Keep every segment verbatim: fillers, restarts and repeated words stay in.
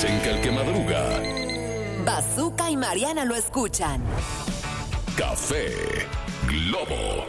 Dicen que el que madruga. Bazooka y Mariana lo escuchan. Café Globo.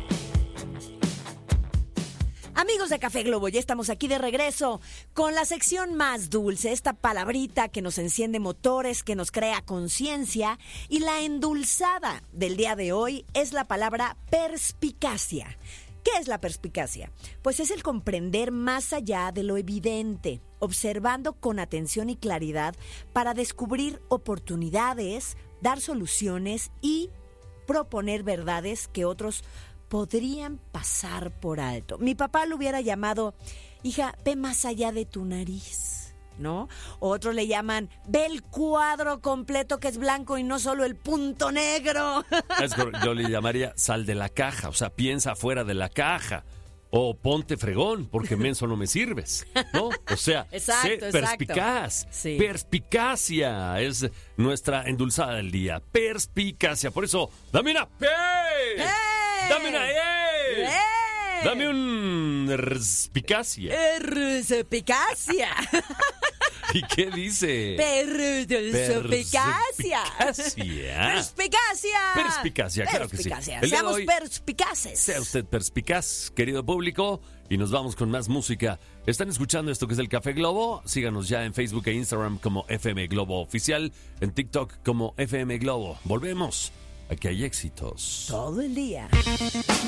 Amigos de Café Globo, ya estamos aquí de regreso con la sección más dulce, esta palabrita que nos enciende motores, que nos crea conciencia, y la endulzada del día de hoy es la palabra perspicacia. ¿Qué es la perspicacia? Pues es el comprender más allá de lo evidente, observando con atención y claridad para descubrir oportunidades, dar soluciones y proponer verdades que otros podrían pasar por alto. Mi papá lo hubiera llamado, hija, ve más allá de tu nariz, ¿no? Otros le llaman, ve el cuadro completo que es blanco y no solo el punto negro. Es correcto. Yo le llamaría sal de la caja, o sea, piensa fuera de la caja. O ponte fregón, porque menso no me sirves, ¿no? O sea, exacto, sé exacto. perspicaz. Sí. Perspicacia es nuestra endulzada del día. Perspicacia. Por eso, dame una P. ¡Eh! Dame una E. ¡Eh! Dame un perspicacia. Perspicacia. ¿Y qué dice? Perspicacia. Perspicacia. Perspicacia. Perspicacia, claro que sí. Perspicacia. El día de Seamos hoy, perspicaces. sea usted perspicaz, querido público, y nos vamos con más música. ¿Están escuchando esto que es el Café Globo? Síganos ya en Facebook e Instagram como F M Globo Oficial, en TikTok como F M Globo. Volvemos. Aquí hay éxitos. Todo el día.